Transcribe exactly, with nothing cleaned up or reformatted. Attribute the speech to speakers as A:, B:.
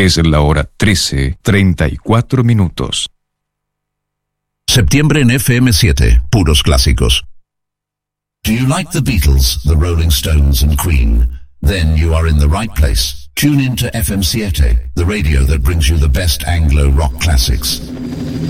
A: Es la hora trece, treinta y cuatro minutos.
B: Septiembre en F M siete, puros clásicos. Do you like the Beatles, the Rolling Stones and Queen? Then you are in the right place. Tune in to F M siete, the radio that brings you the best Anglo rock classics.